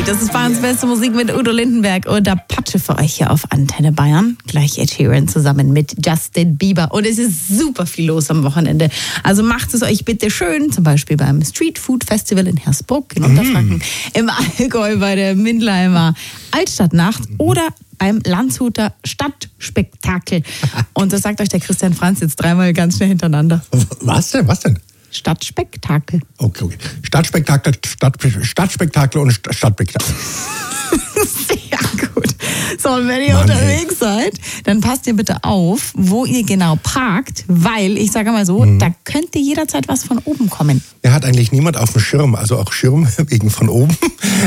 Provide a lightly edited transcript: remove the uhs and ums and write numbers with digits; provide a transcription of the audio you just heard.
Party. Das ist Bayerns beste Musik mit Udo Lindenberg und der Patsche für euch hier auf Antenne Bayern. Gleich Ed Sheeran zusammen mit Justin Bieber. Und es ist super viel los am Wochenende. Also macht es euch bitte schön, zum Beispiel beim Street Food Festival in Hersbruck in Unterfranken, im Allgäu bei der Mindlheimer Altstadtnacht oder beim Landshuter Stadtspektakel. Und das sagt euch der Christian Franz jetzt dreimal ganz schnell hintereinander. Was denn? Stadtspektakel. Okay. Stadtspektakel und Stadtspektakel. Sehr gut. So, und wenn ihr unterwegs seid, dann passt ihr bitte auf, wo ihr genau parkt, weil, ich sage mal so, da könnte jederzeit was von oben kommen. Er hat eigentlich niemand auf dem Schirm, also auch Schirm wegen von oben.